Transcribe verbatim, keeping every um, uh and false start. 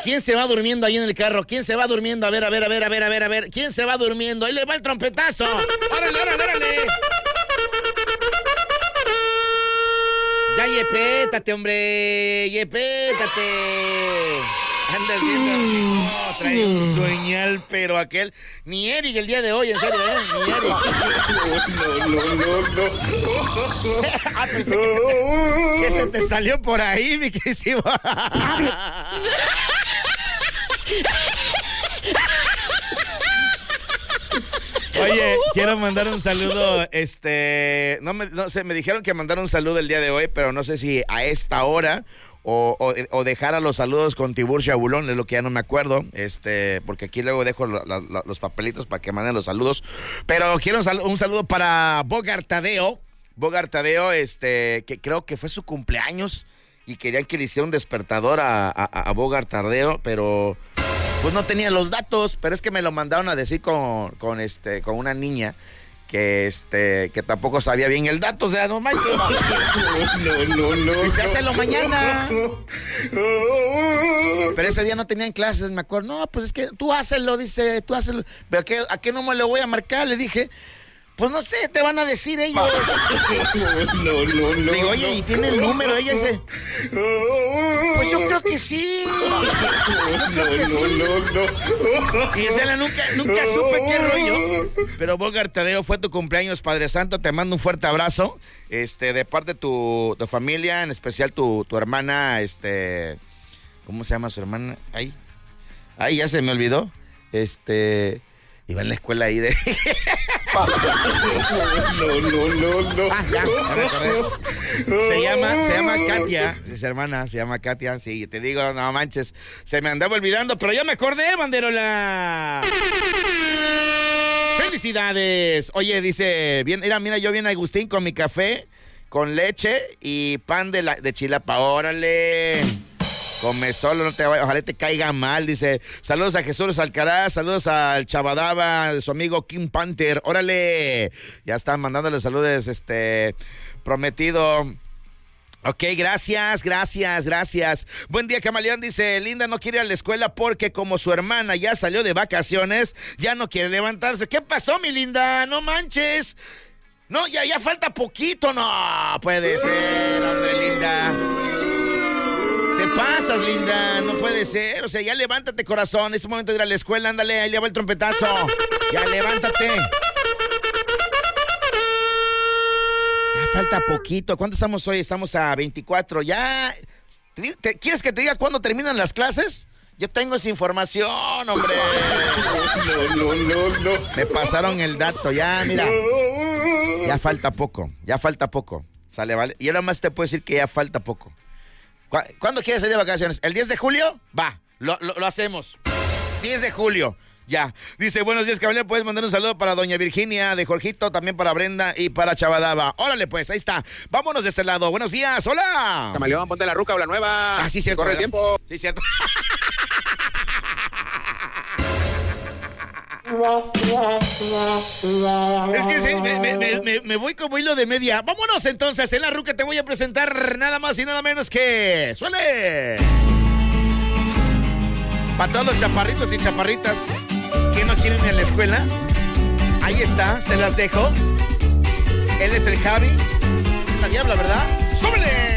¿quién se va durmiendo ahí en el carro? ¿Quién se va durmiendo? A ver, a ver, a ver, a ver, a ver, a ver. ¿Quién se va durmiendo? Ahí le va el trompetazo. ¡Órale, órale, órale! Ya, yepétate, hombre. Yepétate. Andas viendo. No, trae un sueñal, pero aquel. Ni Eric el día de hoy, en serio, ¿eh? Ni Eric. No, no, no, no. Ah, pensé que, que se te salió por ahí, mi querísimo. Oye, quiero mandar un saludo, este, no, me, no sé, me dijeron que mandar un saludo el día de hoy, pero no sé si a esta hora o, o, o dejar a los saludos con Tiburcio Abulón, es lo que ya no me acuerdo, este, porque aquí luego dejo la, la, los papelitos para que manden los saludos, pero quiero un, sal, un saludo para Bogart Tadeo, Bogart Tadeo, este, que creo que fue su cumpleaños y querían que le hiciera un despertador a, a, a Bogart Tadeo, pero pues no tenía los datos, pero es que me lo mandaron a decir con, con este, con una niña que este, que tampoco sabía bien el dato, o sea, no manches. No, no, no. Dice, hácelo mañana. Pero ese día no tenían clases, me acuerdo. No, pues es que tú hácelo, dice, tú hácelo. Pero ¿qué, ¿a qué número le voy a marcar? Le dije, pues no sé, te van a decir ellos. No, no, no. Digo, oye, ¿y tiene el número? Ella dice, pues yo creo que sí. No, no, no, no. Y esa nunca, nunca supe qué rollo. Pero Bogart Tadeo, fue tu cumpleaños, Padre Santo. Te mando un fuerte abrazo. Este, de parte de tu, tu familia, en especial tu, tu hermana, este. ¿Cómo se llama su hermana? Ahí. Ahí ya se me olvidó. Este. Iba en la escuela ahí de. No, no, no, no. Ah, ya, ya me acordé. Se llama, se llama Katia, es hermana, se llama Katia, sí, te digo, no manches, se me andaba olvidando, pero ya me acordé, banderola. ¡Felicidades! Oye, dice, bien, mira, mira, yo bien Agustín con mi café, con leche y pan de, la, de chilapa, órale. Come solo, no te vaya, ojalá te caiga mal, dice. Saludos a Jesús Alcaraz, saludos al Chabadaba, de su amigo Kim Panther, órale. Ya están mandándole saludos, este, prometido. Ok, gracias, gracias, gracias. Buen día, Camaleón, dice, Linda no quiere ir a la escuela porque como su hermana ya salió de vacaciones, ya no quiere levantarse. ¿Qué pasó, mi Linda? No manches. No, ya, ya falta poquito, no puede ser, hombre, Linda. Te pasas, Linda, no puede ser, o sea, ya levántate, corazón, es momento de ir a la escuela, ándale, ahí le va el trompetazo, ya levántate. Ya falta poquito, ¿cuánto estamos hoy? Estamos a veinticuatro, ya, ¿te, te, ¿quieres que te diga cuándo terminan las clases? Yo tengo esa información, hombre. No, no, no, no. Me pasaron el dato, ya, mira, ya falta poco, ya falta poco, sale, vale, y ahora más te puedo decir que ya falta poco. ¿Cuándo quieres salir de vacaciones? ¿El diez de julio? Va, lo, lo, lo hacemos. diez de julio, ya. Dice, buenos días, caballero, puedes mandar un saludo para doña Virginia, de Jorgito, también para Brenda y para Chabadaba. Órale, pues, ahí está. Vámonos de este lado. Buenos días, hola. Camaleón, ponte la ruca o la nueva. Ah, sí, cierto. Corre el tiempo. Sí, cierto. Es que sí, me, me, me, me voy como hilo de media. Vámonos entonces, en la ruca te voy a presentar nada más y nada menos que... ¡Suele! Para todos los chaparritos y chaparritas que no quieren ir a la escuela, ahí está, se las dejo. Él es el Javi. La diabla, ¿verdad? ¡Súbele!